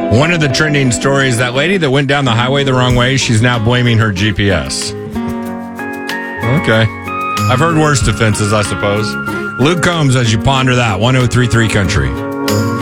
One of the trending stories, that lady that went down the highway the wrong way, she's now blaming her GPS. Okay. I've heard worse defenses, I suppose. Luke Combs, as you ponder that, 103.3 Country.